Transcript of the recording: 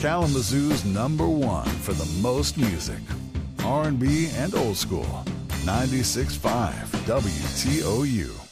Kalamazoo's #1 for the most music. R&B and old school. 96.5 WTOU.